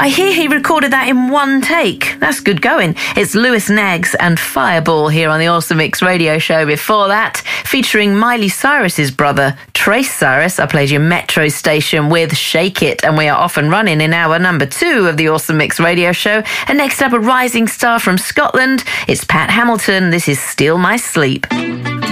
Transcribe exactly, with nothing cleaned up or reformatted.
I hear he recorded that in one take. That's good going. It's Lewis Neggs and Fireball here on the Awesome Mix radio show. Before that, featuring Miley Cyrus's brother, Trace Cyrus, I played your Metro station with Shake It, and we are off and running in hour number two of the Awesome Mix radio show. And next up, a rising star from Scotland. It's Pat Hamilton. This is Steal My Sleep.